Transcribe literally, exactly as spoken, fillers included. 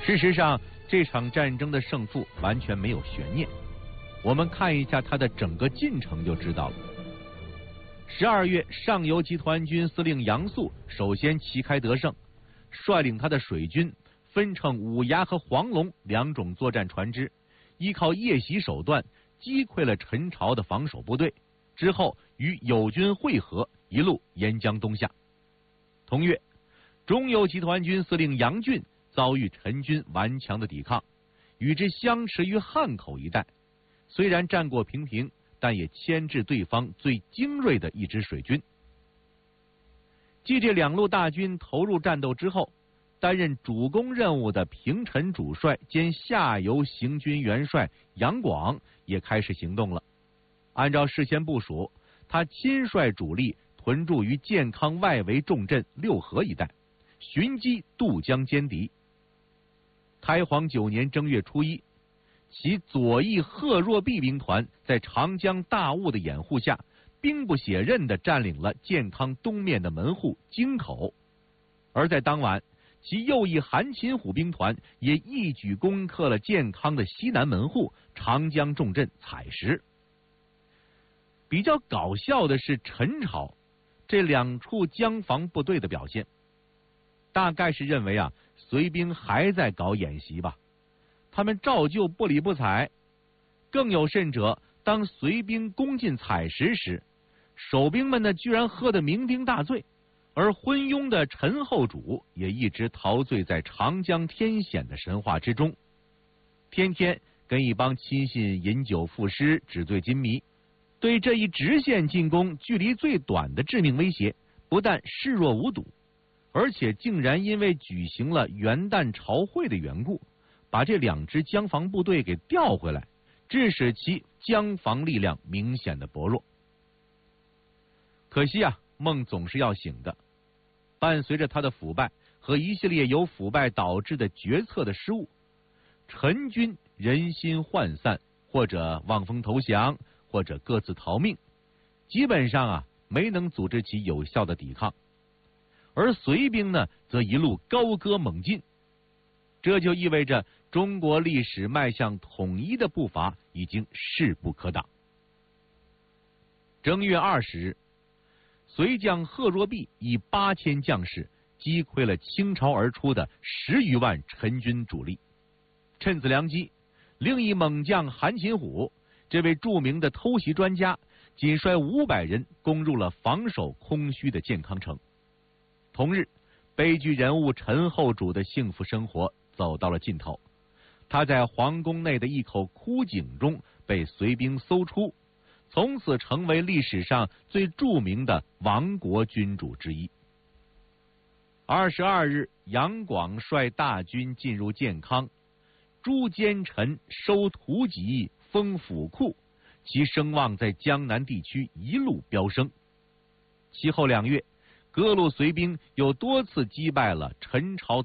事实上，这场战争的胜负完全没有悬念。我们看一下它的整个进程就知道了。十二月，上游集团军司令杨素首先旗开得胜，率领他的水军分乘五牙和黄龙两种作战船只，依靠夜袭手段击溃了陈朝的防守部队，之后与友军会合，一路沿江东下。同月，中游集团军司令杨俊遭遇陈军顽强的抵抗，与之相持于汉口一带。虽然战果平平，但也牵制对方最精锐的一支水军。继这两路大军投入战斗之后，担任主攻任务的平陈主帅兼下游行军元帅杨广也开始行动了。按照事先部署，他亲率主力屯驻于建康外围重镇六合一带，寻击渡江歼敌。开皇九年正月初一，其左翼贺若弼兵团在长江大雾的掩护下，兵不血刃地占领了建康东面的门户京口。而在当晚，其右翼韩擒虎兵团也一举攻克了建康的西南门户长江重镇采石。比较搞笑的是陈朝这两处江防部队的表现，大概是认为啊，隋兵还在搞演习吧，他们照旧不理不睬。更有甚者，当隋兵攻进采石时，守兵们呢居然喝得酩酊大醉，而昏庸的陈后主也一直陶醉在长江天险的神话之中，天天跟一帮亲信饮酒赋诗，纸醉金迷，对这一直线进攻距离最短的致命威胁不但视若无睹，而且竟然因为举行了元旦朝会的缘故，把这两支江防部队给调回来，致使其江防力量明显的薄弱。可惜啊，梦总是要醒的。伴随着他的腐败和一系列由腐败导致的决策的失误，陈军人心涣散，或者望风投降，或者各自逃命，基本上啊没能组织起有效的抵抗。而隋兵呢，则一路高歌猛进，这就意味着中国历史迈向统一的步伐已经势不可挡。正月二十日，隋将贺若弼以八千将士击溃了倾巢而出的十余万陈军主力。趁此良机，另一猛将韩擒虎，这位著名的偷袭专家，仅率五百人攻入了防守空虚的建康城。同日，悲剧人物陈后主的幸福生活走到了尽头，他在皇宫内的一口枯井中被隋兵搜出，从此成为历史上最著名的亡国君主之一。二十二日，杨广率大军进入建康，诛奸臣，收屠籍，封府库，其声望在江南地区一路飙升。其后两月，各路隋兵又多次击败了陈朝